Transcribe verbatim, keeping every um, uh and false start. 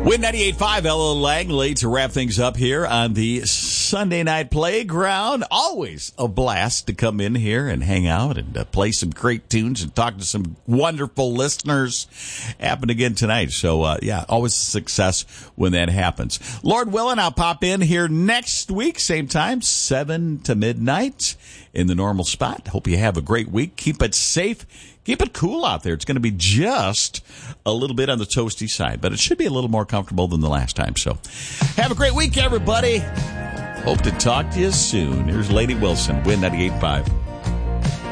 Win ninety-eight point five, Ella Langley to wrap things up here on the Sunday Night Playground. Always a blast to come in here and hang out and uh, play some great tunes and talk to some wonderful listeners. Happened again tonight. So, uh, yeah, always a success when that happens. Lord willing, I'll pop in here next week, same time, seven to midnight in the normal spot. Hope you have a great week. Keep it safe. Keep it cool out there. It's going to be just a little bit on the toasty side, but it should be a little more comfortable than the last time. So have a great week, everybody. Hope to talk to you soon. Here's Lady Wilson, Win ninety-eight point five.